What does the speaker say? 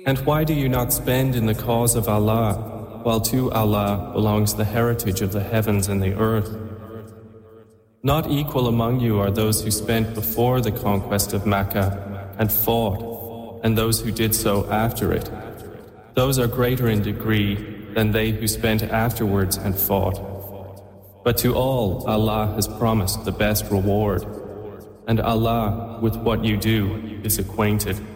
And why do you not spend in the cause of Allah, while to Allah belongs the heritage of the heavens and the earth? Not equal among you are those who spent before the conquest of Mecca and fought, and those who did so after it. Those are greater in degree than they who spent afterwards and fought. But to all Allah has promised the best reward, and Allah with what you do is acquainted.